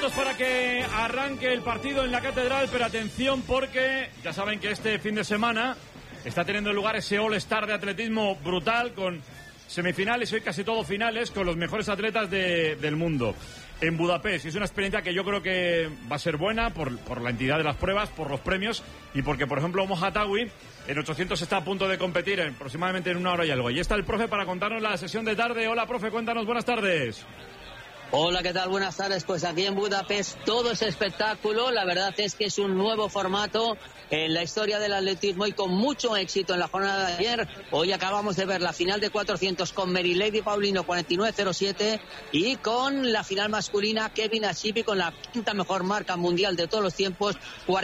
Para que arranque el partido en la Catedral, pero atención porque ya saben que este fin de semana está teniendo lugar ese All-Star de atletismo brutal con semifinales y hoy casi todo finales con los mejores atletas del mundo en Budapest. Y es una experiencia que yo creo que va a ser buena por la entidad de las pruebas, por los premios y porque, por ejemplo, Mohattawi en 800 está a punto de competir aproximadamente en 1 hora y algo. Y está el profe para contarnos la sesión de tarde. Hola, profe, cuéntanos, buenas tardes. Hola, ¿qué tal? Buenas tardes. Pues aquí en Budapest todo es espectáculo. La verdad es que es un nuevo formato en la historia del atletismo y con mucho éxito en la jornada de ayer. Hoy acabamos de ver la final de 400 con Mary Lady Paulino 49.07 y con la final masculina Kevin Ashibi con la quinta mejor marca mundial de todos los tiempos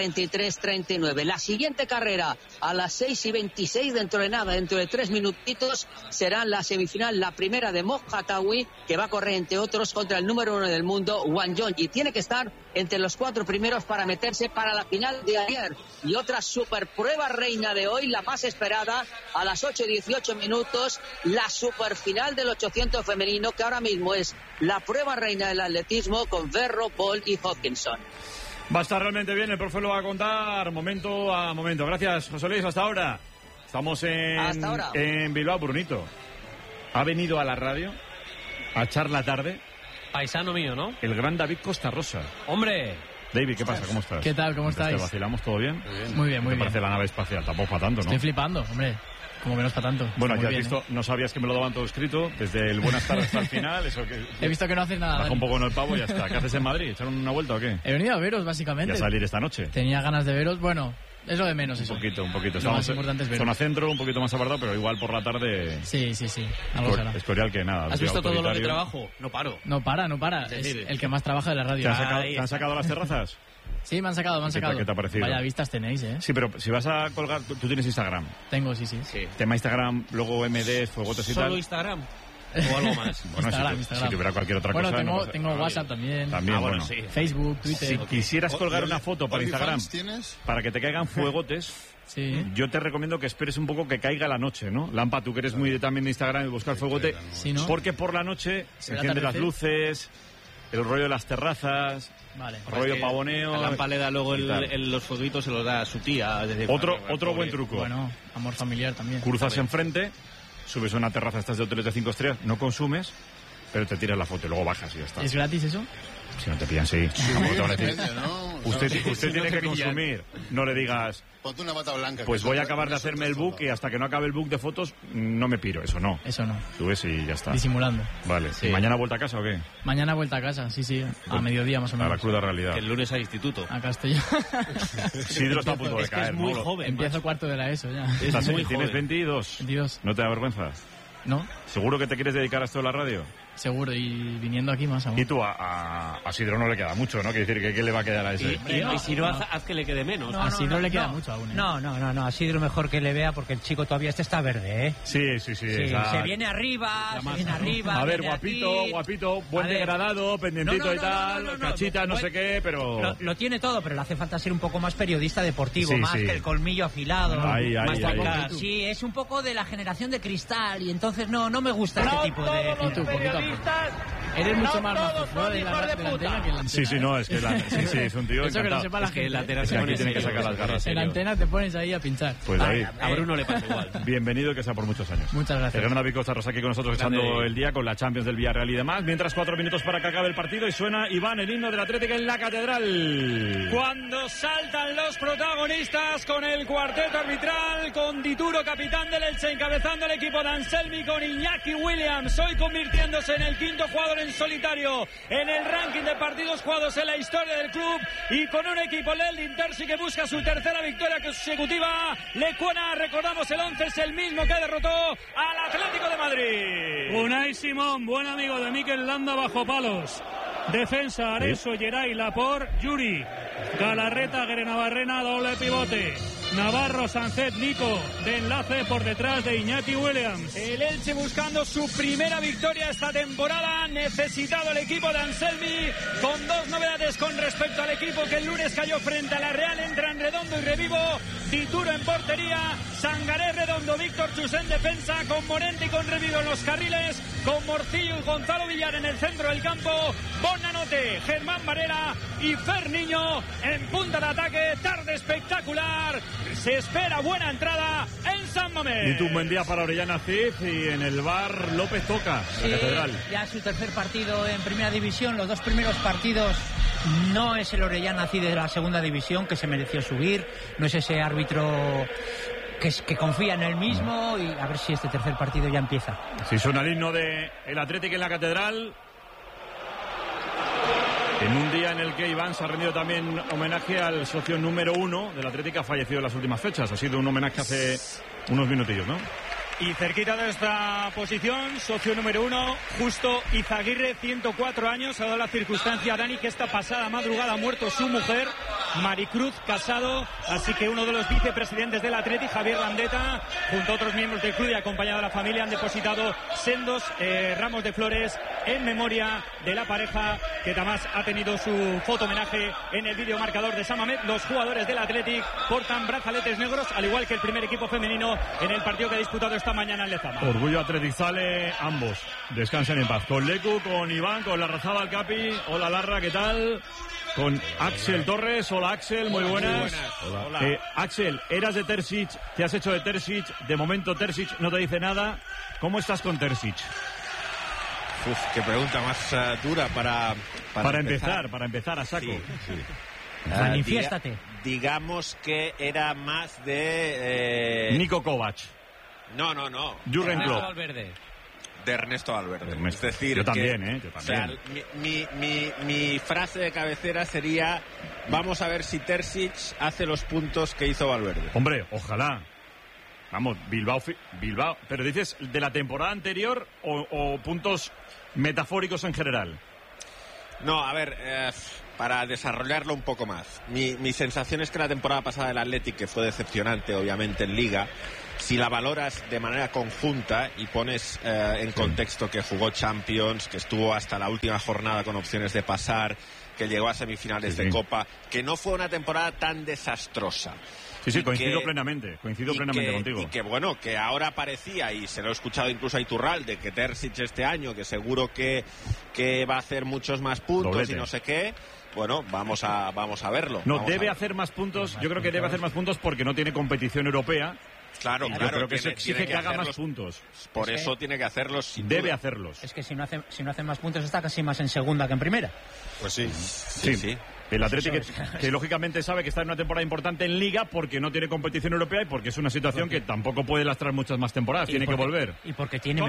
43.39. La siguiente carrera a las 6:26 dentro de nada, dentro de 3 minutitos, será la semifinal, la primera de Mohattawi, que va a correr entre otros contra el número 1 del mundo, Wang Yongyi. Tiene que estar entre los 4 primeros para meterse para la final de ayer. Y otra super prueba reina de hoy, la más esperada, a las 8:18 minutos, la super final del 800 femenino, que ahora mismo es la prueba reina del atletismo con Verro, Bolt y Hopkinson. Va a estar realmente bien, el profe lo va a contar momento a momento. Gracias, José Luis, hasta ahora. Estamos en Bilbao. Brunito ha venido a la radio a echar la tarde. Paisano mío, ¿no? El gran David Costa Rosa. ¡Hombre! David, ¿qué pasa? ¿Cómo estás? ¿Qué tal? ¿Cómo estáis? ¿Te vacilamos todo bien? Muy bien, muy bien. ¿Te parece la nave espacial? Tampoco para tanto, ¿no? Estoy flipando, hombre. Como que no es para tanto. Bueno, ya ya has bien, visto, no sabías que me lo daban todo escrito, desde el buenas tardes hasta el final. Eso que, he visto que no haces nada. Baja un poco en el pavo y ya está. ¿Qué haces en Madrid? ¿Echar una vuelta o qué? He venido a veros, básicamente. ¿Y a salir esta noche? Tenía ganas de veros, bueno... Es lo de menos eso. Un poquito. Lo más importante es ver. Zona centro, un poquito más apartado, pero igual por la tarde... Sí. Algo será. Escorial que nada. ¿Has visto todo lo que trabajo? No paro. No para. Es el que más trabaja de la radio. ¿Te han sacado las terrazas? Sí, me han sacado. ¿Qué te ha parecido? Vaya vistas tenéis, ¿eh? Sí, pero si vas a colgar... Tú tienes Instagram. Tengo, sí. Tema Instagram, luego MD, fuegotes y tal. ¿Solo Instagram? ¿O algo más? Bueno, Instagram. Si tuviera cualquier otra cosa... Bueno, tengo WhatsApp también. Bueno, sí. Facebook, Twitter... Si quisieras colgar una foto para Instagram, ¿tienes? para que te caigan fuegotes... Sí. Yo te recomiendo que esperes un poco que caiga la noche, ¿no? Lampa, tú que eres muy también de Instagram y buscar fuegote, sí, ¿no? Porque por la noche se encienden las luces, el rollo de las terrazas, vale. rollo pavoneo. A Lampa le da luego los fueguitos, se los da a su tía. Otro buen truco. Bueno, amor familiar también. Cruzas enfrente, subes a una terraza, estas de hoteles de 5 estrellas, no consumes, pero te tiras la foto y luego bajas y ya está. ¿Es gratis eso? Si no te pillan, sí. Usted tiene que pillan. consumir. No le digas... Ponte una bata blanca. Pues voy a acabar de hacerme el book y hasta que no acabe el book de fotos no me piro. Eso no. Subes y ya está. Disimulando. Vale. Sí. ¿Y mañana vuelta a casa o qué? Mañana vuelta a casa, sí. A mediodía más o menos. A la cruda realidad. Que el lunes al instituto. A Castellón. Sidro está a punto de caer. Es muy joven. Empiezo cuarto de la ESO ya. Tienes 22. ¿No te da vergüenza? No. ¿Seguro que te quieres dedicar a esto de la radio? Seguro, y viniendo aquí más aún. Y tú a Sidro no le queda mucho, ¿no? Quiere decir, ¿qué le va a quedar a ese? Y si no, haz que le quede menos. A Sidro le queda mucho aún, ¿eh? No, a Sidro mejor que le vea porque el chico todavía está verde, ¿eh? Sí. Se viene arriba, A ver, guapito, buen degradado, pendientito y tal, cachita, no sé qué, pero... Lo tiene todo, pero le hace falta ser un poco más periodista deportivo, más que el colmillo afilado. Ahí. Sí, es un poco de la generación de cristal y entonces no me gusta este tipo de... Y tú, poquito a poco. Eres mucho más majo de la antena que la antena. Sí, no, es que es un tío eso encantado. que lo sepa la gente. Que la antena es que aquí tiene que sacar las garras. En la antena te pones ahí a pinchar. Pues David, a Bruno le pasa igual. Bienvenido y que sea por muchos años. Muchas gracias. El gran David Costa Rosa aquí con nosotros echando el día con la Champions del Villarreal y demás. Mientras 4 minutos para que acabe el partido y suena Iván, el himno del Atlético en la Catedral. Cuando saltan los protagonistas con el cuarteto arbitral, con Dituro, capitán del Elche, encabezando el equipo de Anselmi con Iñaki Williams, hoy convirtiéndose en el quinto jugador en solitario en el ranking de partidos jugados en la historia del club, y con un equipo del Intersi que busca su tercera victoria consecutiva. Lecuona, recordamos, el 11 es el mismo que derrotó al Atlético de Madrid. Unai Simón, buen amigo de Mikel Landa, bajo palos. Defensa, Areso, Geray, Laporte, Yuri, Galarreta, Guerenavarrena, doble pivote. Navarro, Sancet, Nico, de enlace por detrás de Iñaki Williams. El Elche buscando su primera victoria esta temporada. Necesitado el equipo de Anselmi, con 2 novedades con respecto al equipo que el lunes cayó frente a la Real. Entran Redondo y Revivo, Dituro en portería, Sangaré, Redondo, Víctor Chus en defensa, con Morente y con Revivo en los carriles, con Morcillo y Gonzalo Villar en el centro del campo, Bonanote, Germán Varela y Fer Niño en punta de ataque. Tarde espectacular. Se espera buena entrada en San Mamés. Y un buen día para Orellana Cid y en el bar López Toca, sí, la Catedral. Ya su tercer partido en Primera División. Los dos primeros partidos no es el Orellana Cid de la Segunda División, que se mereció subir. No es ese árbitro que confía en él mismo, y a ver si este tercer partido ya empieza. Sí, suena el himno del Atlético en la Catedral. En un día en el que Iván se ha rendido también homenaje al socio número 1 del Atlético, que ha fallecido en las últimas fechas. Ha sido un homenaje hace unos minutillos, ¿no? Y cerquita de esta posición, socio número 1, Justo Izaguirre, 104 años. Ha dado la circunstancia, Dani, que esta pasada madrugada ha muerto su mujer, Maricruz Casado. Así que uno de los vicepresidentes del Atleti, Javier Landeta, junto a otros miembros del club y acompañado de la familia, han depositado sendos ramos de flores en memoria de la pareja, que además ha tenido su foto homenaje en el vídeo marcador de San Mamés. Los jugadores del Athletic portan brazaletes negros, al igual que el primer equipo femenino en el partido que ha disputado esta mañana en Lezama. Orgullo Atletizale, ambos descansen en paz. Con Lecu, con Iván, con Larrazabal Capi. Hola Larra, ¿qué tal? Con Axel Torres. Hola Axel, muy buenas. Hola. Axel, eras de Terzic, te has hecho de Terzic. De momento Terzic no te dice nada. ¿Cómo estás con Terzic? Uf, qué pregunta más dura para empezar a saco. Sí, sí. Manifiéstate. Digamos que era más de... Niko Kovac. No. Jürgen Klopp. Valverde. De Ernesto Valverde. Es decir, yo también. O sea, mi frase de cabecera sería: vamos a ver si Terzic hace los puntos que hizo Valverde. Hombre, ojalá. Vamos, Bilbao. Pero dices, ¿de la temporada anterior o puntos metafóricos en general? No, a ver, para desarrollarlo un poco más. Mi sensación es que la temporada pasada del Athletic, que fue decepcionante, obviamente, en Liga, si la valoras de manera conjunta y pones en contexto que jugó Champions, que estuvo hasta la última jornada con opciones de pasar, que llegó a semifinales de Copa, que no fue una temporada tan desastrosa. Sí, coincido plenamente contigo. Y que bueno, que ahora parecía, y se lo he escuchado incluso a Iturralde, que Terzic este año, que seguro que va a hacer muchos más puntos, doblete, y no sé qué. Bueno, vamos a verlo. No, debe hacer más puntos. Yo creo que debe hacer más puntos porque no tiene competición europea. Claro, yo creo que eso exige que haga más puntos. Por eso tiene que hacerlos. Debe hacerlos. Es que si no hace más puntos, está casi más en segunda que en primera. Pues sí. El Atlético que lógicamente sabe que está en una temporada importante en Liga porque no tiene competición europea y porque es una situación que tampoco puede lastrar muchas más temporadas, tiene que volver. Y porque tiene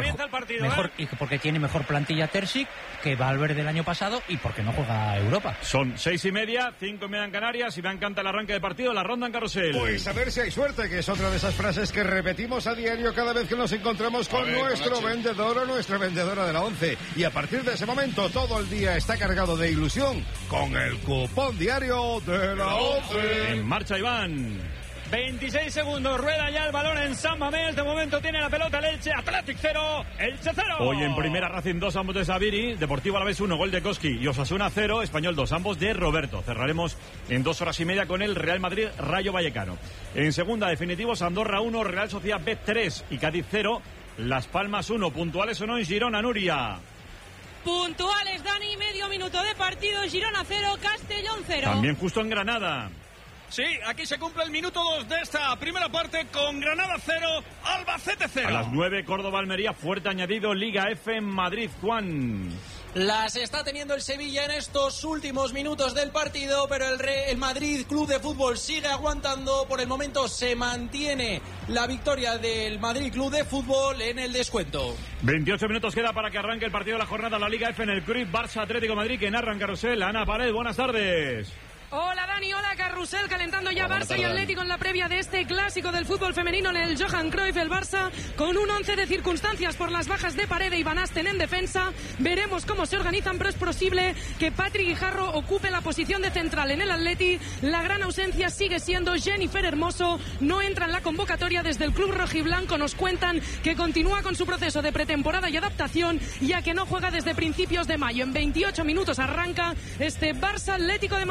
mejor plantilla Terzic que Valverde el año pasado, y porque no juega Europa. Son 6:30, 5:30 en Canarias, y me encanta el arranque de partido, la ronda en carrusel. Pues a ver si hay suerte, que es otra de esas frases que repetimos a diario cada vez que nos encontramos con nuestro vendedor o nuestra vendedora de la 11. Y a partir de ese momento todo el día está cargado de ilusión con el cupón diario de la 11. En marcha, Iván. 26 segundos, rueda ya el balón en San Mamés. De momento tiene la pelota el Elche. Athletic 0, Elche 0. Hoy en primera, Racing 2, ambos de Sabiri. Deportivo Alavés 1, gol de Koski. Y Osasuna 0, Español 2, ambos de Roberto. Cerraremos en 2 horas y media con el Real Madrid Rayo Vallecano. En segunda, definitivos, Andorra 1, Real Sociedad B 3 y Cádiz 0. Las Palmas 1, puntuales o no en Girona, Nuria. Puntuales, Dani, medio minuto de partido, Girona 0, Castellón 0. También justo en Granada. Sí, aquí se cumple el minuto 2 de esta primera parte con Granada 0, Albacete 0. A las 9, Córdoba-Almería, fuerte añadido, Liga F en Madrid, Juan. Las está teniendo el Sevilla en estos últimos minutos del partido, pero el Madrid Club de Fútbol sigue aguantando. Por el momento se mantiene la victoria del Madrid Club de Fútbol en el descuento. 28 minutos queda para que arranque el partido de la jornada, la Liga F en el Cruyff, Barça Atlético Madrid, que narra en carrusel. Ana Pared, buenas tardes. Hola Dani, hola Carrusel, calentando ya Barça y Atlético en la previa de este clásico del fútbol femenino en el Johan Cruyff. El Barça con un 11 de circunstancias por las bajas de Paredes y Van Asten en defensa. Veremos cómo se organizan, pero es posible que Patrick Guijarro ocupe la posición de central en el Atleti. La gran ausencia sigue siendo Jennifer Hermoso, no entra en la convocatoria desde el club rojiblanco. Nos cuentan que continúa con su proceso de pretemporada y adaptación, ya que no juega desde principios de mayo. En 28 minutos arranca este Barça Atlético de Madrid.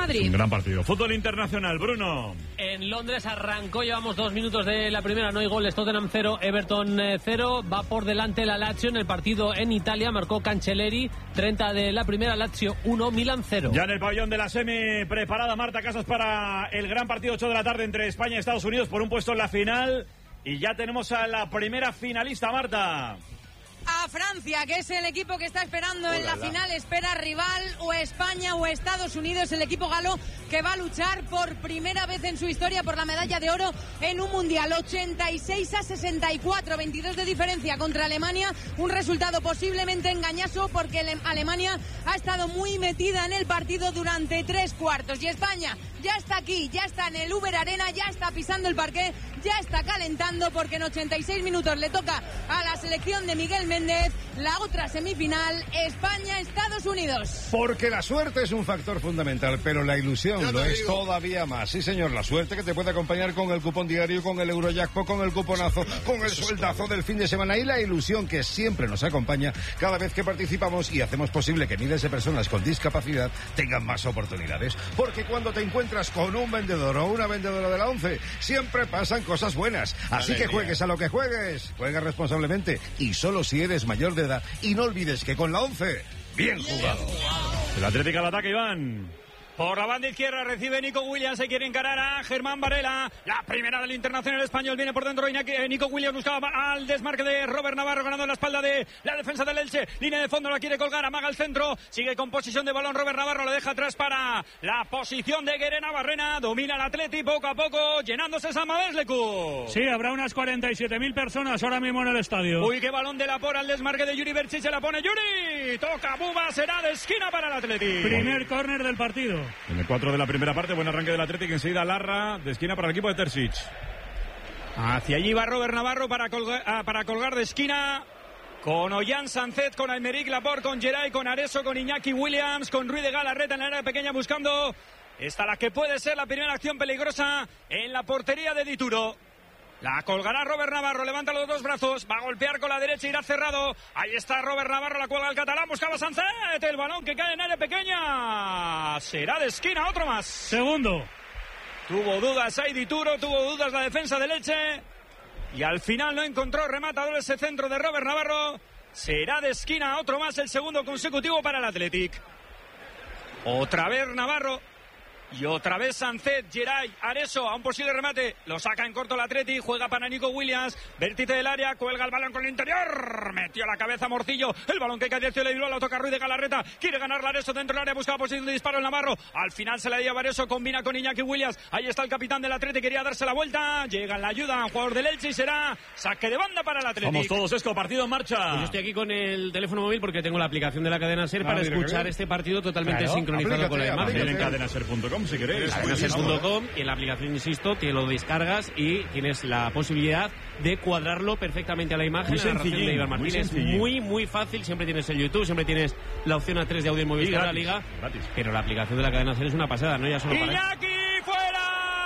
Gran partido. Fútbol internacional, Bruno. En Londres arrancó, llevamos 2 minutos de la primera, no hay goles, Tottenham 0, Everton 0, va por delante la Lazio en el partido en Italia, marcó Cancelleri, 30 de la primera, Lazio 1, Milan 0. Ya en el pabellón de la semi preparada Marta Casas para el gran partido 8 de la tarde entre España y Estados Unidos por un puesto en la final, y ya tenemos a la primera finalista, Marta. A Francia, que es el equipo que está esperando en la final, espera rival o España o Estados Unidos, el equipo galo que va a luchar por primera vez en su historia por la medalla de oro en un mundial. 86-64, 22 de diferencia contra Alemania, un resultado posiblemente engañoso porque Alemania ha estado muy metida en el partido durante 3 cuartos y España ya está aquí, ya está en el Uber Arena, ya está pisando el parqué, ya está calentando porque en 86 minutos le toca a la selección de Miguel Méndez la otra semifinal, España-Estados Unidos. Porque la suerte es un factor fundamental, pero la ilusión lo es todavía más. Sí, señor, la suerte que te puede acompañar con el cupón diario, con el Eurojackpot, con el cuponazo, con el sueldazo del fin de semana y la ilusión que siempre nos acompaña cada vez que participamos y hacemos posible que miles de personas con discapacidad tengan más oportunidades. Porque cuando te encuentras con un vendedor o una vendedora de la 11, siempre pasan cosas buenas. Así que juegues a lo que juegues, juega responsablemente y solo si eres mayor de edad. Y no olvides que con la 11, bien jugado. El Atlético al ataque, Iván. Por la banda izquierda recibe Nico Williams, se quiere encarar a Germán Varela. La primera del internacional español viene por dentro. Nico Williams buscaba al desmarque de Robert Navarro, ganando la espalda de la defensa del Elche. Línea de fondo, la quiere colgar, amaga el centro. Sigue con posición de balón Robert Navarro, lo deja atrás para la posición de Guerena Barrena. Domina el Atleti poco a poco, llenándose San Mamés, Lecu. Sí, habrá unas 47.000 personas ahora mismo en el estadio. Uy, qué balón de la por al desmarque de Yuri Berchi, se la pone Yuri. Toca Buba, será de esquina para el Atleti. Primer córner del partido. En el 4 de la primera parte, buen arranque del Atlético, enseguida Larra de esquina para el equipo de Terzic. Hacia allí va Robert Navarro para colgar de esquina con Ollán Sancet, con Aymeric Laporte, con Geray, con Areso, con Iñaki Williams, con Ruiz de Galarreta en la área pequeña buscando esta la que puede ser la primera acción peligrosa en la portería de Dituro. La colgará Robert Navarro, levanta los dos brazos, va a golpear con la derecha, irá cerrado. Ahí está Robert Navarro, la cuelga el catalán, buscaba Sancet, el balón que cae en área pequeña. Será de esquina, otro más. Segundo. Tuvo dudas ahí Dituro, tuvo dudas la defensa del Elche. Y al final no encontró rematador ese centro de Robert Navarro. Será de esquina, otro más, el segundo consecutivo para el Athletic. Otra vez Navarro. Y otra vez Sancet, Geray, Areso, a un posible remate. Lo saca en corto el Atleti, juega para Nico Williams. Vértice del área, cuelga el balón con el interior. Metió la cabeza Morcillo. El balón que cae de Cielo y lo toca Ruiz de Galarreta. Quiere ganar la Areso dentro del área, buscaba posición de disparo el Navarro. Al final se la lleva Areso, combina con Iñaki Williams. Ahí está el capitán del Atleti, quería darse la vuelta. Llega en la ayuda, jugador del Elche y será saque de banda para el Atleti. Vamos todos, Esco, partido en marcha. Pues yo estoy aquí con el teléfono móvil porque tengo la aplicación de la cadena SER para escuchar este partido totalmente sincronizado con la imagen. También en cadenaser.com si queréis. Cadenaser.com, y en la aplicación, insisto, te lo descargas y tienes la posibilidad de cuadrarlo perfectamente a la imagen. Muy sencillo, de Iván Martínez. Muy fácil. Siempre tienes el YouTube, siempre tienes la opción A3 de audio en Movistar, la Liga. Gratis. Pero la aplicación de la cadena SER es una pasada, ¿no? Ya solo para ¡Iñaki fuera!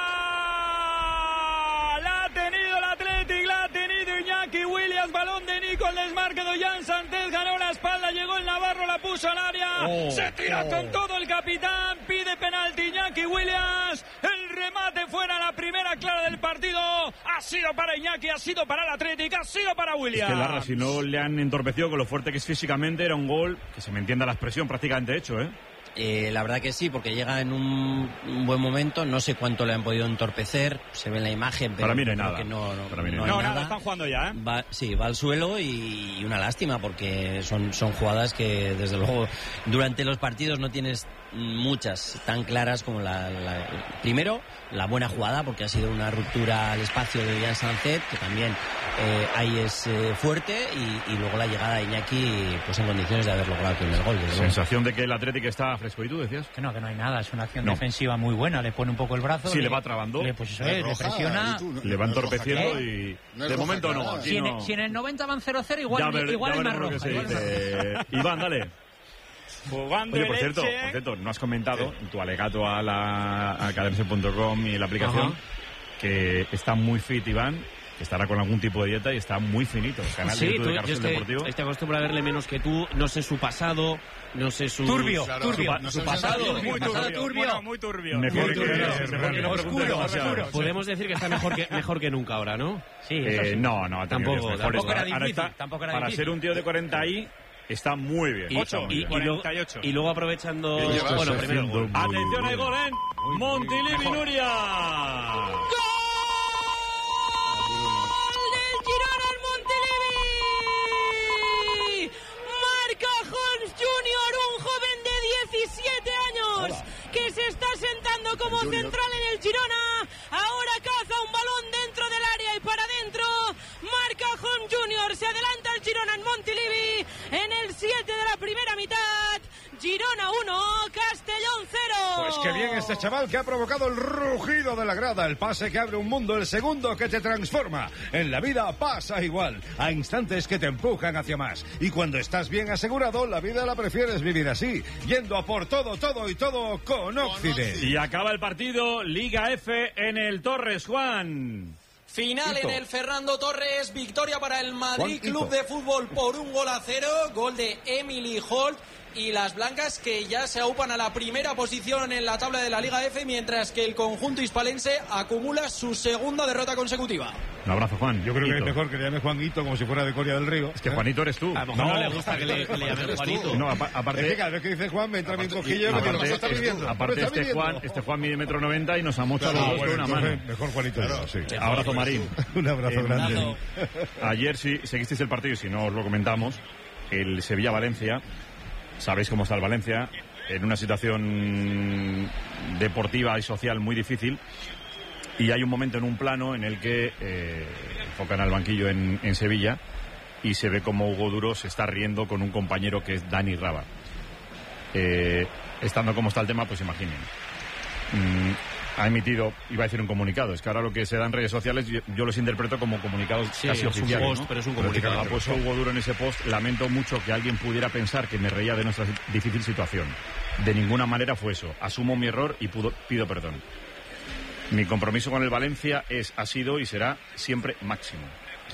La ha tenido el Athletic, la ha tenido Iñaki Williams, balón de Nico, el desmarque de Ollán Sancet, ganó la espalda, llegó el Navarro, la puso al área, se tira con todo el capitán, pide penalti Iñaki Williams, el remate fuera, la primera clara del partido, ha sido para Iñaki, ha sido para el Athletic, ha sido para Williams. Es que Larra, si no le han entorpecido con lo fuerte que es físicamente, era un gol, que se me entienda la expresión, prácticamente hecho, ¿eh? La verdad que sí, porque llega en un buen momento, no sé cuánto le han podido entorpecer, se ve en la imagen, pero para mí no hay nada. Que no hay nada, están jugando ya, ¿eh? Va al suelo y una lástima, porque son jugadas que desde luego durante los partidos no tienes muchas tan claras como primero la buena jugada, porque ha sido una ruptura al espacio de Jan Sancet, que también ahí es fuerte, y luego la llegada de Iñaki pues en condiciones de haber logrado el primer gol. Sensación de que el Atlético está fresco, ¿y tú decías? Que no hay nada, es una acción defensiva muy buena, le pone un poco el brazo. Sí, le va trabando. Le presiona. Le va entorpeciendo y de momento no. Si en el 90 van 0-0, igual hay más roja. Iván, dale. Jugando. Oye, por cierto, no has comentado en tu alegato a cadenaser.com y la aplicación que está muy fit Iván estará con algún tipo de dieta y está muy finito. El canal de YouTube de Carrusel Deportivo. Te acostumbro a verle menos que tú, no sé su pasado, no sé su... Turbio, Su pasado, muy turbio. Bueno, muy turbio. Mejor que no pregunte demasiado. Podemos decir que está mejor que nunca ahora, ¿no? Sí, no, tampoco era difícil. Para ser un tío de 40 y está muy bien. Y luego aprovechando... Bueno, primero el gol. Atención al gol en Montilivi, Nuria. ¡Gol del Girona en Montilivi! Marca Holmes Jr., un joven de 17 años que se está sentando como central en el Girona. Ahora caza un balón dentro del área y para adentro. Marca Holmes Jr., se adelanta el Girona en Montilivi en el 7 de la primera mitad. Girona 1, Castellón 0. Pues qué bien este chaval que ha provocado el rugido de la grada, el pase que abre un mundo, el segundo que te transforma. En la vida pasa igual, a instantes que te empujan hacia más. Y cuando estás bien asegurado, la vida la prefieres vivir así, yendo a por todo y todo con Occident. Y acaba el partido, Liga F en el Torres, Juan. Final en el Fernando Torres, victoria para el Madrid Club de Fútbol por 1-0, gol de Emily Holt. Y las blancas que ya se aupan a la primera posición en la tabla de la Liga F, mientras que el conjunto hispalense acumula su segunda derrota consecutiva. Un abrazo, Juan. Yo creo que es mejor que le llames Juanito como si fuera de Coria del Río. Es que Juanito eres tú. A lo mejor no le gusta que le llames Juanito. No, aparte... Es que cada vez que dice Juan me entra mi cojillo porque lo está viviendo. Aparte este Juan mide 1,90 m y nos amocha los dos con una mano. Mejor Juanito. Claro, sí. Abrazo, Marín. Un abrazo grande. Ayer sí seguisteis el partido y si no os lo comentamos, el Sevilla-Valencia. Sabéis cómo está el Valencia, en una situación deportiva y social muy difícil. Y hay un momento en un plano en el que enfocan al banquillo en Sevilla y se ve como Hugo Duro se está riendo con un compañero que es Dani Raba. Estando como está el tema, pues imaginen. Ha emitido, iba a decir un comunicado, es que ahora lo que se da en redes sociales yo los interpreto como comunicados casi oficiales, post, ¿no? Pero es un comunicado. Ha puesto Hugo Duro en ese post, lamento mucho que alguien pudiera pensar que me reía de nuestra difícil situación. De ninguna manera fue eso, asumo mi error y pido perdón. Mi compromiso con el Valencia ha sido y será siempre máximo.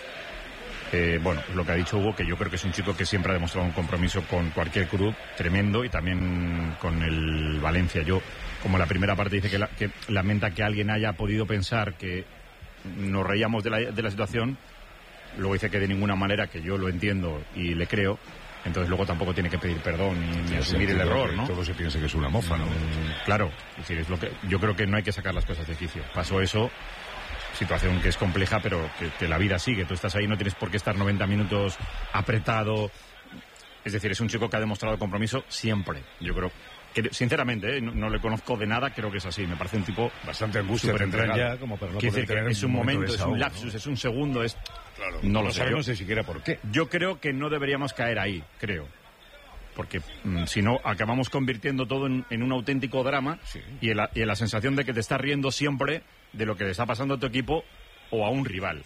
Bueno, lo que ha dicho Hugo, que yo creo que es un chico que siempre ha demostrado un compromiso con cualquier club tremendo y también con el Valencia. Yo, como la primera parte dice que lamenta que alguien haya podido pensar que nos reíamos de la situación, luego dice que de ninguna manera, que yo lo entiendo y le creo, entonces luego tampoco tiene que pedir perdón ni asumir el error, ¿no? Todo se piensa que es una mofa, ¿no? Claro, es decir, yo creo que no hay que sacar las cosas de quicio. Pasó eso, situación que es compleja, pero que la vida sigue. Tú estás ahí, no tienes por qué estar 90 minutos apretado. Es decir, es un chico que ha demostrado compromiso siempre. Yo creo que, sinceramente, no le conozco de nada, creo que es así. Me parece un tipo bastante angustia de entrar ya, como para no poder decir que es un momento, es un lapsus, ¿no? Es un segundo, es... Claro, no lo sé. No sé siquiera por qué. Yo creo que no deberíamos caer ahí, creo. Porque si no, acabamos convirtiendo todo en un auténtico drama, sí. y en la sensación de que te estás riendo siempre de lo que le está pasando a tu equipo o a un rival.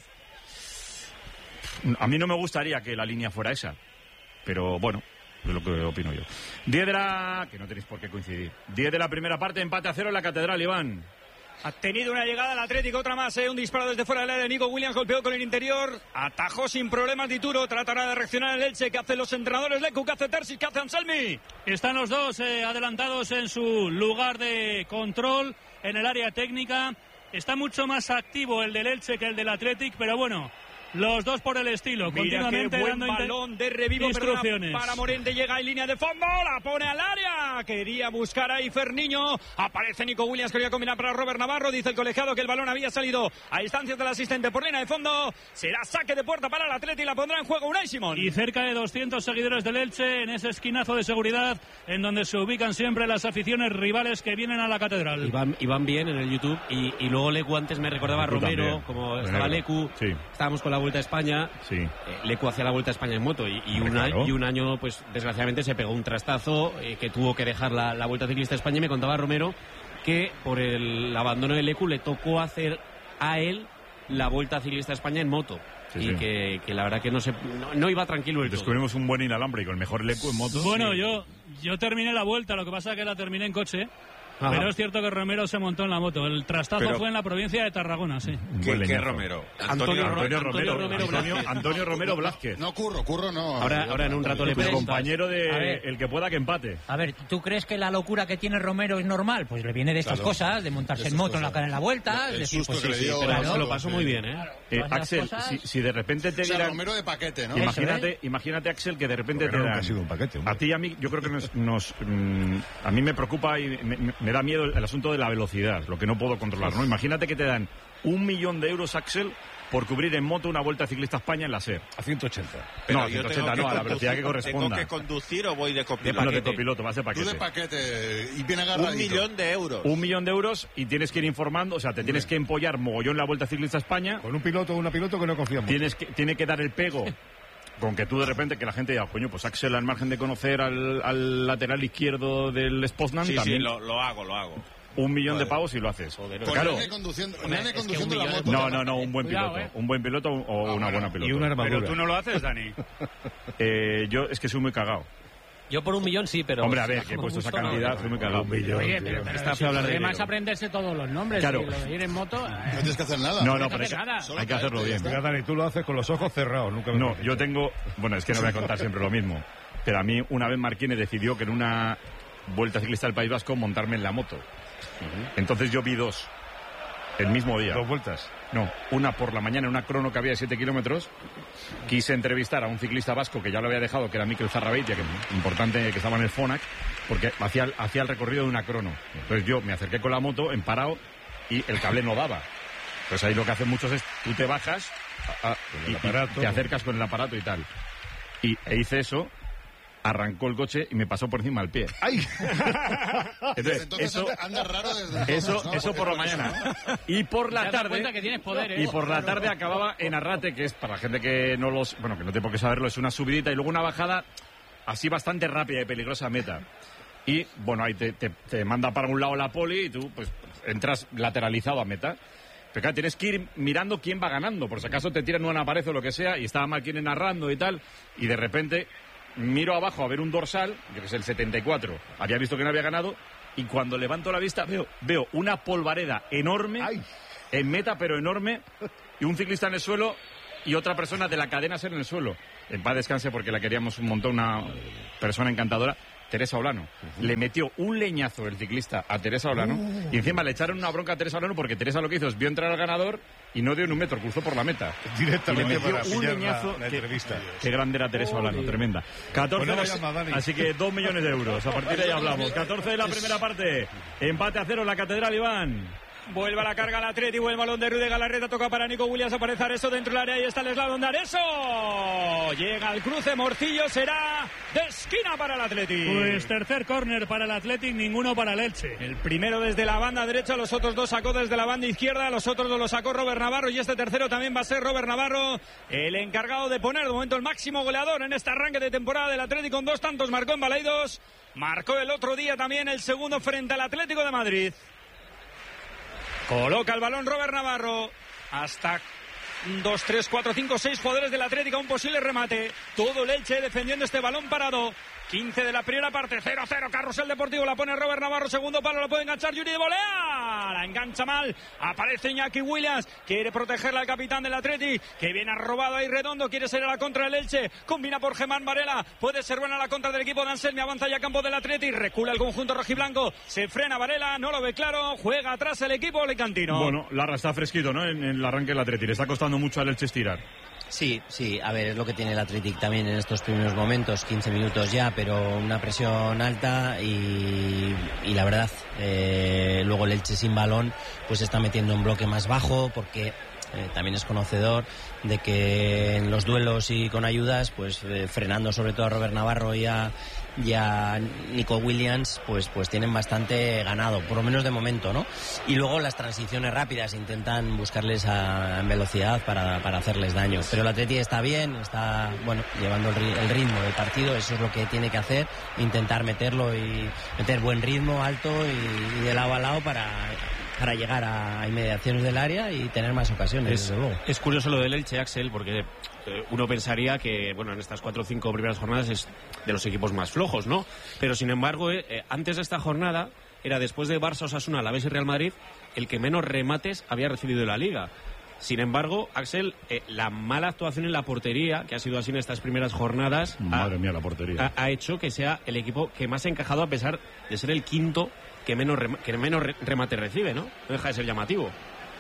A mí no me gustaría que la línea fuera esa, pero bueno, es lo que opino yo. 10 de la... que no tenéis por qué coincidir. 10 de la primera parte, empate a 0 en la Catedral, Iván. Ha tenido una llegada al Atlético, otra más, un disparo desde fuera del área de Nico Williams, golpeó con el interior, atajó sin problemas Dituro, tratará de reaccionar el Elche. ¿Qué hacen los entrenadores? Lecu, ¿qué hace Terzic? ¿Qué hace Anselmi? Están los dos adelantados en su lugar de control, en el área técnica. Está mucho más activo el del Elche que el del Athletic, pero bueno, los dos por el estilo. Mira continuamente qué buen dando balón de revivo, instrucciones para Morente, llega en línea de fondo, la pone al área, quería buscar ahí Ferniño, aparece Nico Williams, quería combinar para Robert Navarro, dice el colegiado que el balón había salido a instancias del asistente por línea de fondo, será saque de puerta para el Atleti y la pondrá en juego Unai Simón. Y cerca de 200 seguidores del Elche en ese esquinazo de seguridad en donde se ubican siempre las aficiones rivales que vienen a la Catedral. Y van bien en el YouTube y luego Lecu antes me recordaba a Romero, también. Como estaba Lecu, sí. Estábamos con la Vuelta a España, sí. Lecu hacía la Vuelta a España en moto y un año, pues desgraciadamente se pegó un trastazo que tuvo que dejar la Vuelta Ciclista a España. Y me contaba Romero que por el abandono de Lecu le tocó hacer a él la Vuelta Ciclista a España en moto. Sí, y sí. Que la verdad que no iba tranquilo el todo. Descubrimos un buen inalámbrico, el mejor Lecu en moto. Bueno, sí. yo terminé la Vuelta, lo que pasa es que la terminé en coche. Pero es cierto que Romero se montó en la moto. El trastazo fue en la provincia de Tarragona, sí. ¿Qué Romero? Antonio Romero Blázquez. No, Curro no. Ahora en un rato le preguntas. Compañero de el que pueda que empate. A ver, ¿tú crees que la locura que tiene Romero es normal? Pues le viene de estas cosas, de montarse en moto en la vuelta. El decir, susto pues, que le dio. Pero se lo pasó muy bien, Axel, si de repente te dieran... Romero de paquete, ¿no? Imagínate, Axel, que de repente te dan... Ha sido un paquete, a ti y a mí, yo creo que a mí me preocupa y me da miedo el asunto de la velocidad, lo que no puedo controlar, ¿no? Imagínate que te dan 1 millón de euros, Axel, por cubrir en moto una Vuelta Ciclista a España en la SER. A 180. Pero no, a 180 no, a la velocidad que corresponda. ¿Tengo que conducir o voy de copiloto? No, de copiloto, vas de paquete. Tú de paquete y bien agarradito. 1 millón de euros. 1 millón de euros y tienes que ir informando, o sea, te tienes que empollar mogollón la Vuelta Ciclista a España. Con un piloto o una piloto que no confiamos. Tiene que dar el pego. Con que tú de repente, que la gente diga, coño, pues Axel, al margen de conocer al lateral izquierdo del Spoznan, también... Sí, lo hago. 1 millón de pavos y lo haces. Joder, claro. Conduciendo la moto. No, un buen piloto. Un buen piloto o una buena piloto. Y una armadura. Pero tú no lo haces, Dani. Yo es que soy muy cagado. Yo por 1 millón sí, pero... Hombre, a ver, que he puesto esa cantidad, soy muy cagado. Oye, pero está feo hablar de además aprenderse todos los nombres. Claro. Y lo de ir en moto... No tienes que hacer nada. No, pero hay que hacerlo bien. Mira, Dani, tú lo haces con los ojos cerrados. Nunca No, yo tengo... Bueno, es que no voy a contar siempre lo mismo. Pero a mí, una vez Marquínez decidió que en una Vuelta Ciclista del País Vasco montarme en la moto. Entonces yo vi 2 el mismo día. 2 vueltas. No, una por la mañana, una crono que había de 7 kilómetros. Quise entrevistar a un ciclista vasco que ya lo había dejado, que era Mikel Zarrabeitia, que importante, que estaba en el Fonac, porque hacía el recorrido de una crono. Entonces yo me acerqué con la moto, en parado, y el cable no daba. Pues ahí lo que hacen muchos es, tú te bajas y te acercas con el aparato y tal. E hice eso. Arrancó el coche y me pasó por encima del pie. ¡Ay! Entonces eso, anda raro desde eso por la mañana. Y por la tarde. Que tienes poder, Y por la tarde acababa en Arrate, que es para la gente que no que no tiene por qué saberlo, es una subidita y luego una bajada así bastante rápida y peligrosa a meta. Y bueno, ahí te manda para un lado la poli y tú pues entras lateralizado a meta. Pero claro, tienes que ir mirando quién va ganando, por si acaso te tiran una pared o lo que sea, y estaba Marquínez narrando y tal, y de repente miro abajo a ver un dorsal, que es el 74, había visto que no había ganado, y cuando levanto la vista veo una polvareda enorme, en meta pero enorme, y un ciclista en el suelo y otra persona de la cadena SER en el suelo. En paz descanse, porque la queríamos un montón, una persona encantadora, Teresa Olano. Le metió un leñazo el ciclista a Teresa Olano y encima le echaron una bronca a Teresa Olano porque Teresa lo que hizo es vio entrar al ganador y no dio ni un metro, cruzó por la meta. Directamente y le metió para un leñazo. la entrevista. Qué grande era Teresa Olano, tremenda. 14 así que 2 millones de euros. A partir de ahí hablamos. 14 de la primera parte. Empate a 0 en la Catedral, Iván. Vuelve a la carga el Atleti, vuelve el balón de Rude Galarreta, toca para Nico Williams, aparece Areso dentro del área y está el slalom de Areso. Llega al cruce, Morcillo, será de esquina para el Atleti. Pues tercer córner para el Athletic, ninguno para el Elche. El primero desde la banda derecha, los otros 2 sacó desde la banda izquierda, los otros 2 los sacó Robert Navarro y este tercero también va a ser Robert Navarro, el encargado de poner de momento el máximo goleador en este arranque de temporada del Athletic con 2 tantos, marcó en Balaidos, marcó el otro día también el segundo frente al Atlético de Madrid. Coloca el balón Robert Navarro. Hasta 2, 3, 4, 5, 6 jugadores del Atlético. Un posible remate. Todo el Elche defendiendo este balón parado. 15 de la primera parte. 0-0. Carrusel Deportivo. La pone Robert Navarro. Segundo palo. Lo puede enganchar Yuri de volea. La engancha mal. Aparece Iñaki Williams. Quiere protegerla al capitán del Atlético. Que viene robado ahí Redondo. Quiere ser a la contra del Elche. Combina por Germán Varela. Puede ser buena la contra del equipo de Anselmi. Avanza ya a campo del Atlético. Recula el conjunto rojiblanco. Se frena Varela. No lo ve claro. Juega atrás el equipo alicantino. Bueno, Larra está fresquito, ¿no? En el arranque del Atlético. Le está costando mucho al Elche estirar. Sí, a ver, es lo que tiene el Athletic también en estos primeros momentos, 15 minutos ya, pero una presión alta y la verdad, luego el Elche sin balón pues se está metiendo un bloque más bajo porque también es conocedor de que en los duelos y con ayudas, pues frenando sobre todo a Robert Navarro y a Nico Williams, pues tienen bastante ganado, por lo menos de momento, ¿no? Y luego las transiciones rápidas intentan buscarles en velocidad para hacerles daño. Pero el Atleti está bien, está llevando el ritmo del partido, eso es lo que tiene que hacer, intentar meterlo y meter buen ritmo, alto y de lado a lado para llegar a inmediaciones del área y tener más ocasiones, desde luego. Es curioso lo del Elche, Axel, porque uno pensaría que, en estas 4 o 5 primeras jornadas es de los equipos más flojos, ¿no? Pero, sin embargo, antes de esta jornada era, después de Barça, Osasuna, Alavés y Real Madrid, el que menos remates había recibido en la Liga. Sin embargo, Axel, la mala actuación en la portería, que ha sido así en estas primeras jornadas, madre mía, la portería, ha hecho que sea el equipo que más ha encajado, a pesar de ser el quinto que menos remate recibe, ¿no? No deja de ser llamativo.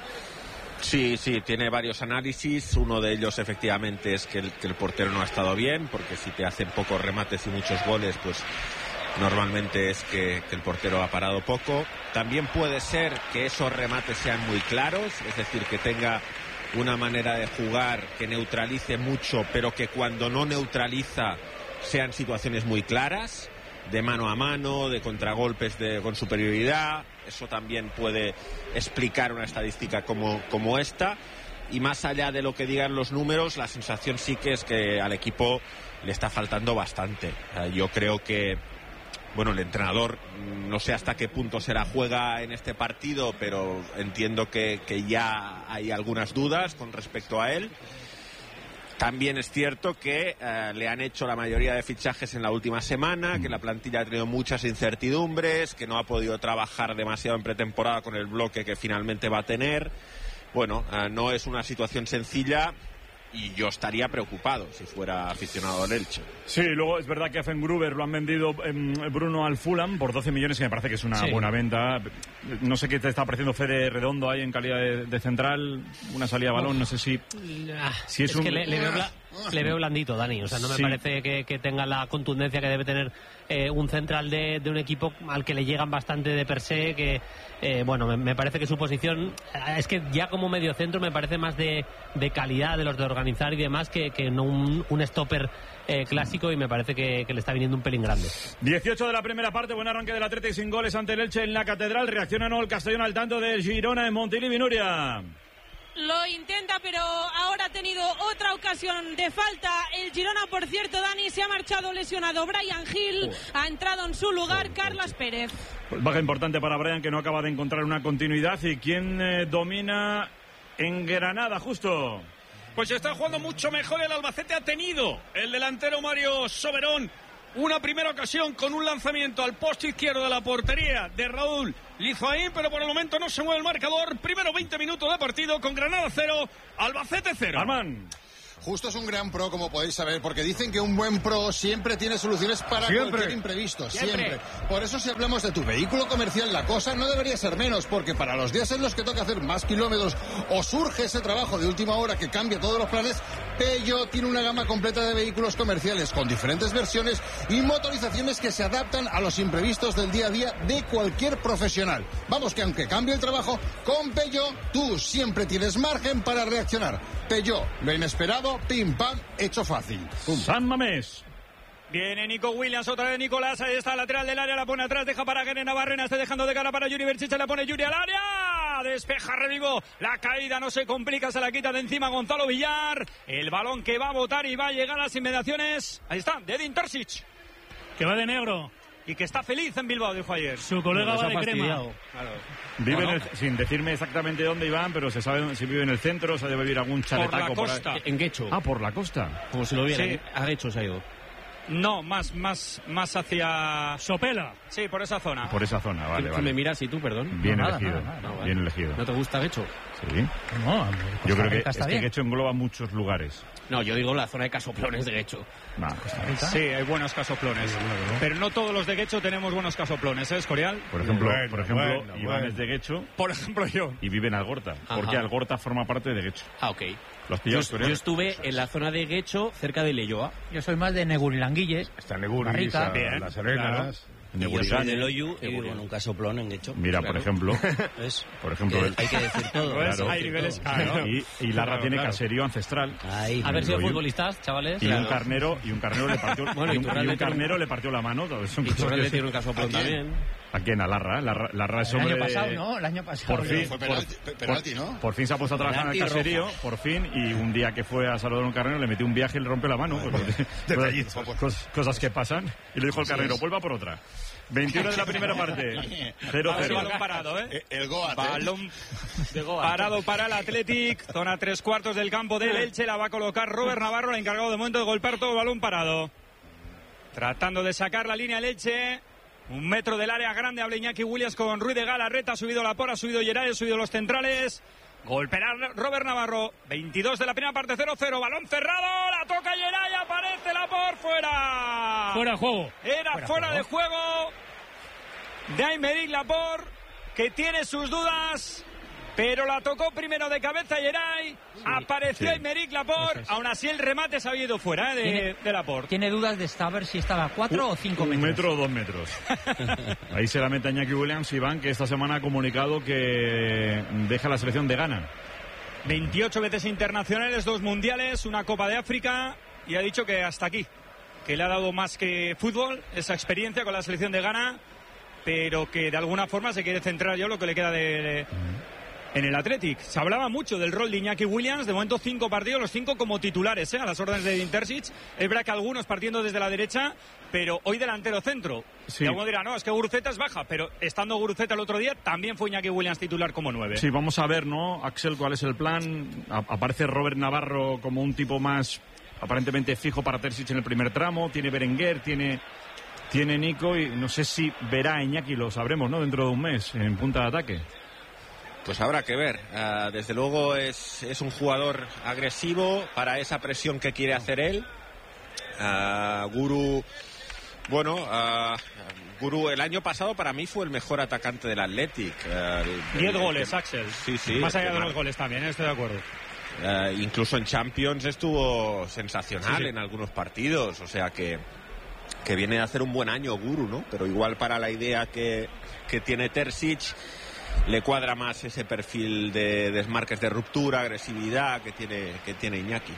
Sí, tiene varios análisis. Uno de ellos, efectivamente, es que el portero no ha estado bien, porque si te hacen pocos remates y muchos goles, pues normalmente es que el portero ha parado poco. También puede ser que esos remates sean muy claros, es decir, que tenga una manera de jugar que neutralice mucho, pero que cuando no neutraliza sean situaciones muy claras, de mano a mano, de contragolpes con superioridad. Eso también puede explicar una estadística como esta. Y más allá de lo que digan los números, la sensación sí que es que al equipo le está faltando bastante. Yo creo que, bueno, el entrenador, no sé hasta qué punto se la juega en este partido, pero entiendo que ya hay algunas dudas con respecto a él. También es cierto que le han hecho la mayoría de fichajes en la última semana, que la plantilla ha tenido muchas incertidumbres, que no ha podido trabajar demasiado en pretemporada con el bloque que finalmente va a tener. Bueno, no es una situación sencilla. Y yo estaría preocupado si fuera aficionado al Elche. Sí, luego es verdad que a Fengruber lo han vendido Bruno al Fulham por 12 millones, que me parece que es una buena venta. No sé qué te está pareciendo Fede Redondo ahí en calidad de central, una salida de balón, no sé si es un... que le veo blandito, Dani. O sea, no me parece que tenga la contundencia que debe tener un central de un equipo al que le llegan bastante de per se, que bueno, me parece que su posición es que ya como medio centro me parece más de calidad de los de organizar y demás que no un stopper clásico, y me parece que le está viniendo un pelín grande. 18 de la primera parte, buen arranque del Atlético sin goles ante el Elche en la Catedral. Reacciona no el Castellón al tanto del Girona en Montilivi. Nuria. Lo intenta, pero ahora ha tenido otra ocasión de falta. El Girona, por cierto, Dani, se ha marchado lesionado. Bryan Gil ha entrado en su lugar, Carlos Pérez. Baja importante para Bryan, que no acaba de encontrar una continuidad. ¿Y quién domina en Granada, justo? Pues está jugando mucho mejor el Albacete. Ha tenido el delantero Mario Soberón una primera ocasión con un lanzamiento al poste izquierdo de la portería de Raúl Lizoaín, pero por el momento no se mueve el marcador. Primero 20 minutos de partido con Granada 0, Albacete 0. Armán. Justo es un gran pro, como podéis saber, porque dicen que un buen pro siempre tiene soluciones para cualquier imprevisto, siempre. Por eso, si hablamos de tu vehículo comercial, la cosa no debería ser menos, porque para los días en los que toca hacer más kilómetros o surge ese trabajo de última hora que cambia todos los planes, Peugeot tiene una gama completa de vehículos comerciales con diferentes versiones y motorizaciones que se adaptan a los imprevistos del día a día de cualquier profesional. Vamos, que aunque cambie el trabajo, con Peugeot tú siempre tienes margen para reaccionar. Peugeot, lo inesperado, pim pam, hecho fácil. San Mamés. Viene Nico Williams, otra vez Nicolás, ahí está, lateral del área, la pone atrás, deja para Gene Navarrena, está dejando de cara para Yuri Berchiche, la pone Yuri al área, despeja Redivo, la caída no se complica, se la quita de encima Gonzalo Villar, el balón que va a botar y va a llegar a las inmediaciones, ahí está, de Edin Terzic, que va de negro. Y que está feliz en Bilbao, dijo ayer. Su colega va de crema. Claro. Vive sin decirme exactamente dónde iban, pero se sabe si vive en el centro, o se debe vivir algún chaletaco por la costa. En Guecho. Ah, por la costa. Como si lo viera. Sí. A Guecho se ha ido. No, más hacia Sopela. Sí, por esa zona. Por esa zona, vale, ¿Quién vale. me miras y tú, perdón? Bien No, elegido, nada, bien elegido. ¿No te gusta Guecho? Sí. No, yo creo que está es que bien. Guecho engloba muchos lugares. No, yo digo la zona de Casoplones de Guecho. Sí, hay buenos casoplones. Pero no todos los de Guecho tenemos buenos casoplones, ¿eh, Escorial? Por ejemplo, Iván es de Guecho. Por ejemplo, yo. Y vive en Algorta. Porque Algorta forma parte de Guecho. Ah, ok. Yo estuve en la zona de Guecho, cerca de Leyoa. Yo soy más de Negurilanguilles. Está Neguris, Las Arenas. Y yo soy de Loyu y vivo en un casoplón en Guecho. Mira, claro. por ejemplo. Por ejemplo, hay que decir todo. Claro. Hay niveles, claro. Y Larra tiene caserío ancestral. Ahí. A ver si futbolistas, chavales. Y un carnero le partió, bueno, y un carnero le partió la mano. Y Torrente tiene un casoplón también. ¿A quién? A Larra. Larra es hombre. El año pasado, ¿no? El año pasado. Por fin, fue penalti, ¿no? Por fin se ha puesto a trabajar en el caserío, por fin, y un día que fue a saludar a un carnero le metió un viaje y le rompió la mano. Cosas que pasan. Y le dijo al carnero, vuelva por otra. 21 de la primera parte. 0-0. Balón parado, ¿eh? El Goat. Balón parado para el Athletic. Zona 3/4 del campo del Elche. La va a colocar Robert Navarro, el encargado de momento de golpear todo. Balón parado. Tratando de sacar la línea el Elche. 1 metro del área grande, habla Iñaki Williams con Ruiz de Galarreta, ha subido Laporte, ha subido Geray, ha subido los centrales. Golpea Robert Navarro, 22 de la primera parte, 0-0, balón cerrado, la toca Geray, aparece Laporte, fuera. Fuera de juego. Era fuera de juego de Aymeric Laporte, que tiene sus dudas, pero la tocó primero de cabeza Geray, apareció Aymeric Laporte, aún así el remate se había ido fuera de Laporte. Tiene dudas de saber si estaba a 4 o 5 metros. 1 metro o 2 metros. Ahí se la mete Iñaki Williams, Iván, que esta semana ha comunicado que deja la selección de Ghana. 28 veces internacionales, 2 mundiales, una Copa de África, y ha dicho que hasta aquí, que le ha dado más que fútbol, esa experiencia con la selección de Ghana, pero que de alguna forma se quiere centrar ya lo que le queda en el Athletic. Se hablaba mucho del rol de Iñaki Williams, de momento 5 partidos, los 5 como titulares, a las órdenes de Intersic. Es verdad que algunos partiendo desde la derecha, pero hoy delantero centro. Sí. Y alguno dirá, no, es que Guruceta es baja, pero estando Guruceta el otro día, también fue Iñaki Williams titular como 9. Sí, vamos a ver, ¿no, Axel, cuál es el plan? Aparece Robert Navarro como un tipo más aparentemente fijo para Terzic en el primer tramo, tiene Berenguer, tiene Nico, y no sé si verá a Iñaki, lo sabremos, ¿no?, dentro de un mes, en punta de ataque. Pues habrá que ver. Desde luego es un jugador agresivo para esa presión que quiere hacer él. Guru, Guru el año pasado para mí fue el mejor atacante del Athletic. 10 goles, Axel. Sí. Más allá de los goles también, estoy de acuerdo. Incluso en Champions estuvo sensacional Sí. en algunos partidos. O sea que viene a hacer un buen año Guru, ¿no? Pero igual para la idea que tiene Terzic le cuadra más ese perfil de desmarques de ruptura, agresividad que tiene Iñaki.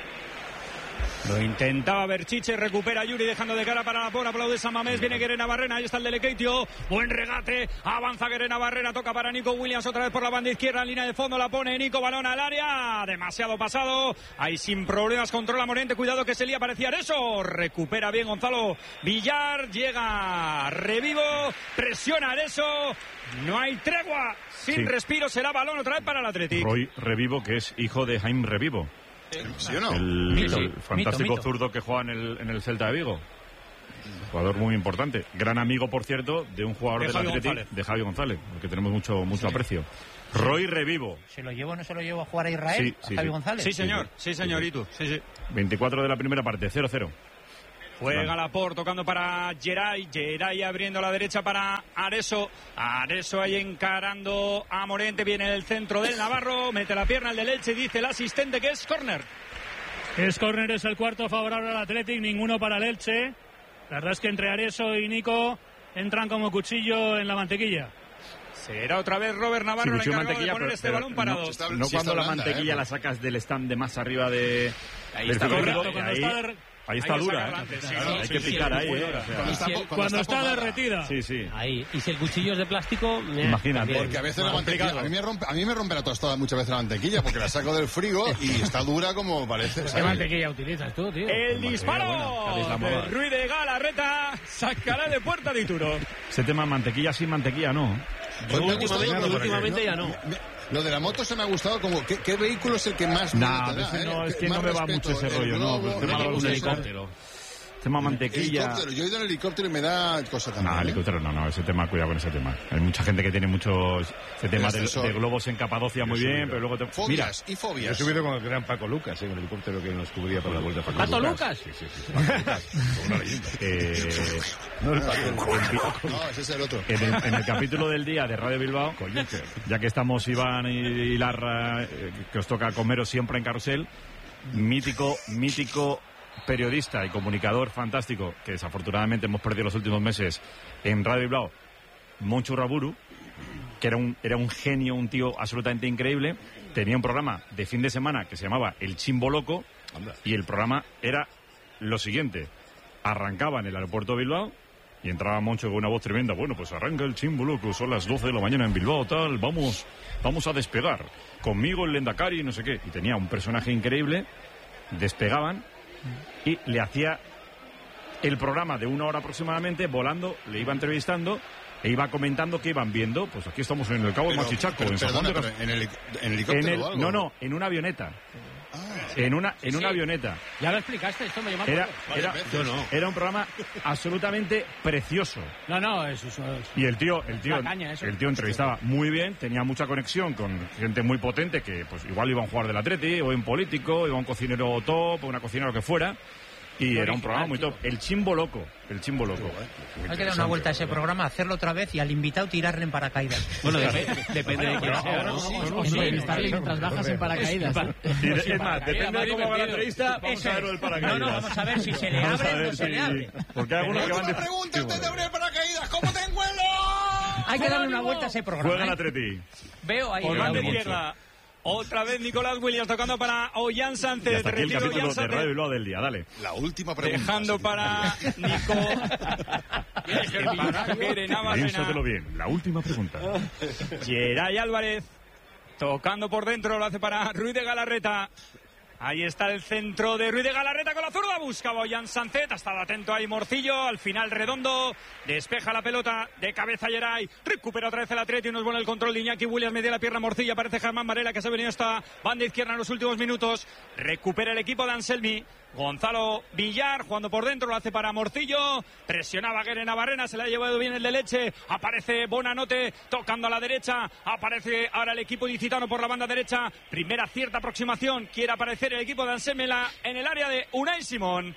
Lo intentaba Berchiche, recupera Yuri dejando de cara para Laporte, aplaude San Mamés, viene Guerena Barrena, ahí está el Delekeitio, buen regate, avanza Guerena Barrena, toca para Nico Williams otra vez por la banda izquierda, en línea de fondo la pone Nico, balón al área, demasiado pasado, ahí sin problemas controla Morente, cuidado que se lía, parecía eso, recupera bien Gonzalo Villar, llega Revivo, presiona eso, no hay tregua, sin respiro, será balón otra vez para el Athletic. Roy Revivo, que es hijo de Jaime Revivo. ¿Sí o no? El fantástico mito. zurdo que juega en el Celta de Vigo. Jugador muy importante. Gran amigo, por cierto, de un jugador del Athletic, de Javi González, al que tenemos mucho aprecio. Roy Revivo. ¿Se lo llevo o no se lo llevo a jugar a Israel? Sí, ¿A Javi González? Sí, señor. Sí, señorito. Sí. 24 de la primera parte, 0-0. Juega Laporte tocando para Geray abriendo a la derecha para Areso ahí encarando a Morente, viene el centro del Navarro, mete la pierna el del Elche, dice el asistente que es córner. Es córner, es el cuarto favorable al Athletic, ninguno para el Elche. La verdad es que entre Areso y Nico entran como cuchillo en la mantequilla. Será otra vez Robert Navarro el encargado de poner este balón parado. No cuando la mantequilla la sacas del stand de más arriba de... Ahí está correcto, ahí está dura, hay que picar ahí, cuando está derretida. Sí. Ahí. Y si el cuchillo es de plástico, imagínate. Porque a veces la mantequilla, a mí me rompe la tostada muchas veces la mantequilla, porque la saco del frigo y está dura como parece. ¿Qué mantequilla utilizas tú, tío? El disparo de Ruiz de Galarreta sacará de puerta de Ituro. Ese tema mantequilla sí, mantequilla no. Últimamente ya no. Lo de la moto se me ha gustado, como ¿qué vehículo es el que más no es que no me va mucho ese rollo, no. Un helicóptero. Tema mantequilla. Helicóptero. Yo he ido en helicóptero y me da cosa también. No, helicóptero no, ese tema, cuidado con ese tema. Hay mucha gente que tiene ese tema de globos en Capadocia muy bien, pero luego fobias. Yo he subido con el gran Paco Lucas, en el helicóptero que nos cubría por la vuelta a ¿Paco Lucas? Sí. Paco Lucas, una leyenda. No, el Paco. No, ese es el otro. En el capítulo del día de Radio Bilbao, ya que estamos Iván y Larra, que os toca comeros siempre en carrusel, mítico periodista y comunicador fantástico que desafortunadamente hemos perdido los últimos meses en Radio Bilbao, Moncho Raburu, que era un genio, un tío absolutamente increíble. Tenía un programa de fin de semana que se llamaba El Chimbo Loco, y el programa era lo siguiente: arrancaba en el aeropuerto de Bilbao y entraba Moncho con una voz tremenda. Bueno, pues arranca el Chimbo Loco, son las 12 de la mañana en Bilbao, tal, vamos a despegar, conmigo el Lendakari, no sé qué. Y tenía un personaje increíble, despegaban y le hacía el programa de 1 hora aproximadamente, volando, le iba entrevistando e iba comentando qué iban viendo. Pues aquí estamos en el Cabo de Machichaco, en San Juan de ¿En helicóptero o algo? No, en una avioneta. en una avioneta. Ya lo explicaste, esto me llama. Era un programa absolutamente precioso. No, eso. Y el tío entrevistaba muy bien, tenía mucha conexión con gente muy potente que pues igual iba a un jugador del Atleti, o un político, iba a un cocinero top, o una cocinera, lo que fuera. Y era un programa muy top. El Chimbo Loco. Hay que dar una vuelta a ese programa, hacerlo otra vez y al invitado tirarle en paracaídas. Bueno, depende de quién sea, ¿no? Entrevistarle mientras bajas en paracaídas. Es más, depende de cómo va la entrevista, vamos a ver el paracaídas. No, vamos a ver si se le abre o no se le abre. Porque hay algunos que van de... pregunta antes de abrir el paracaídas, ¿cómo te encuentro? Hay que darle una vuelta a ese programa. Juega el Atleti. Veo ahí. Por banda izquierda. Otra vez Nicolás Williams tocando para Ollán Sánchez. Hasta aquí el capítulo de Radio Bilbao del día, dale. La última pregunta. Dejando para Nico. Piénsatelo bien, la última pregunta. Geray Álvarez. Tocando por dentro, lo hace para Ruiz de Galarreta. Ahí está el centro de Ruiz de Galarreta con la zurda. Buscaba Ollán Sánchez. Ha estado atento ahí Morcillo. Al final Redondo. Despeja la pelota de cabeza Geray. Recupera otra vez el Atleti. Nos pone el control de Iñaki Williams. Media la pierna Morcillo. Aparece Germán Varela que se ha venido esta banda izquierda en los últimos minutos. Recupera el equipo de Anselmi. Gonzalo Villar jugando por dentro, lo hace para Morcillo, presionaba Guere Navarrena, se le ha llevado bien el de Leche, aparece Bonanote tocando a la derecha, aparece ahora el equipo ilicitano por la banda derecha, primera cierta aproximación, quiere aparecer el equipo de Ansemela en el área de Unai Simón.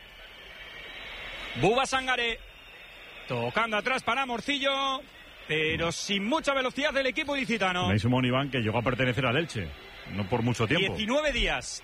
Buba Sangaré tocando atrás para Morcillo, pero sin mucha velocidad del equipo ilicitano. Unai Simón, Iván, que llegó a pertenecer al Elche. No por mucho tiempo. 19 días.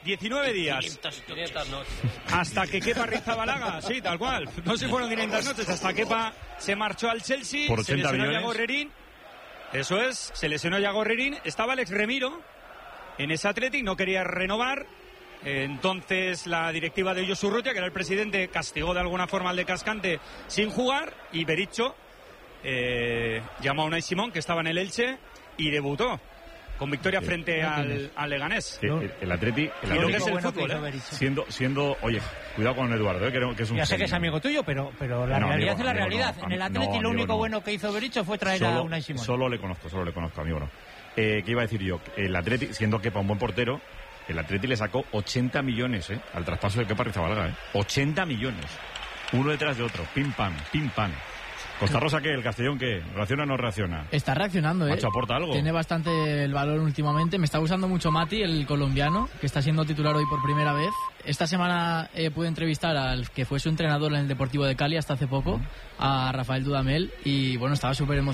500 noches. Hasta que Kepa Rizabalaga, sí, tal cual. No se fueron 500 noches. Hasta Kepa se marchó al Chelsea. Por 80 se lesionó millones. Yago Herrerín. Eso es, se lesionó Yago Herrerín. Estaba Alex Remiro en ese Athletic, no quería renovar. Entonces la directiva de Josu Urrutia, que era el presidente, castigó de alguna forma al de Cascante sin jugar. Y Bericho llamó a Unai Simón, que estaba en el Elche, y debutó con victoria frente al Leganés. El Atleti es el fútbol, siendo, oye, cuidado con Eduardo, que es un ya sé que es amigo tuyo, pero la realidad es la realidad. En el Atleti lo único bueno que hizo Bericho fue traer a Unai Simón. Solo le conozco, amigo. ¿Qué iba a decir yo? El Atleti, siendo Kepa un buen portero, el Atleti le sacó 80 millones al traspaso de Kepa Rizabalaga. 80 millones. Uno detrás de otro. Pim, pam, pim, pam. Costa Rosa, ¿qué? ¿El Castellón qué? ¿Reacciona o no reacciona? Está reaccionando, Macho, aporta algo. Tiene bastante el valor últimamente. Me está gustando mucho Mati, el colombiano, que está siendo titular hoy por primera vez. Esta semana pude entrevistar al que fue su entrenador en el Deportivo de Cali hasta hace poco, a Rafael Dudamel, y bueno, estaba súper emocionado.